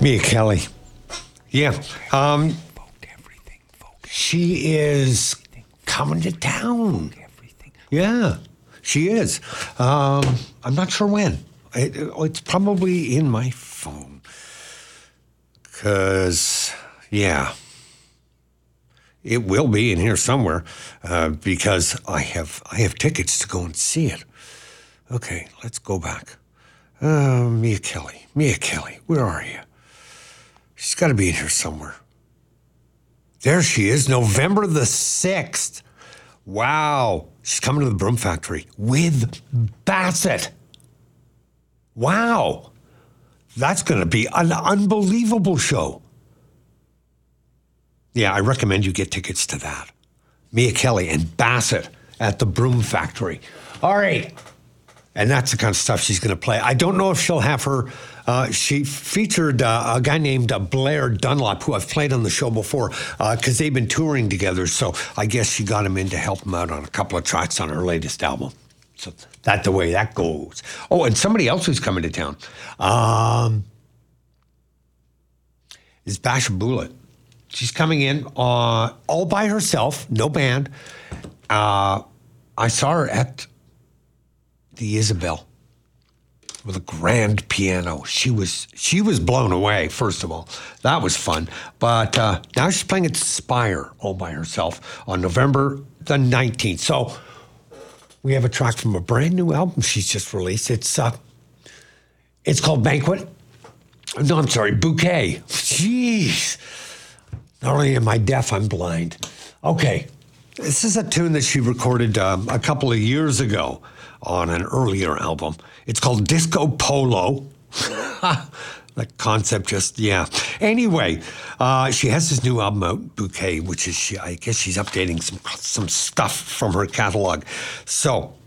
Mia Kelly. Yeah. She is coming to town. Yeah, she is. I'm not sure when. It's probably in my phone. Because, yeah, it will be in here somewhere because I have tickets to go and see it. Okay, let's go back. Mia Kelly, where are you? She's got to be in here somewhere. There she is, November the 6th. Wow. She's coming to the Broom Factory with Bassett. Wow. That's going to be an unbelievable show. Yeah, I recommend you get tickets to that. Mia Kelly and Bassett at the Broom Factory. All right. And that's the kind of stuff she's going to play. I don't know if she'll have her. She featured a guy named Blair Dunlop, who I've played on the show before, because they've been touring together. So I guess she got him in to help him out on a couple of tracks on her latest album. So that's the way that goes. Oh, and somebody else who's coming to town is Basha Bullet. She's coming in all by herself, no band. I saw her at the Isabel with a grand piano. She was blown away, first of all. That was fun. But now she's playing at Spire all by herself on November the 19th. So we have a track from a brand new album she's just released. It's called Banquet. No, I'm sorry, Bouquet. Jeez. Not only am I deaf, I'm blind. Okay. This is a tune that she recorded a couple of years ago on an earlier album. It's called Disco Polo. That concept just, yeah. Anyway, she has this new album out, Bouquet, which is, I guess she's updating some stuff from her catalog. So